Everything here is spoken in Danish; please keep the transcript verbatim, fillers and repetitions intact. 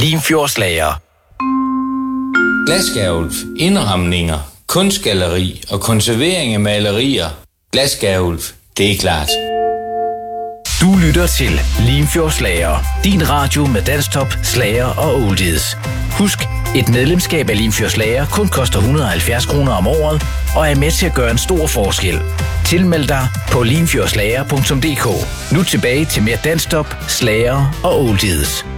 Limfjordslager. Glasgavl, indramninger, kunstgalleri og konservering af malerier. Glasgavl, det er klart. Du lytter til Limfjordslager, din radio med danstop, slager og oldies. Husk, et medlemskab af Limfjordslager kun koster et hundrede og halvfjerds kroner om året og er med til at gøre en stor forskel. Tilmeld dig på limfjordslager punktum d k. Nu tilbage til mere danstop, slager og oldies.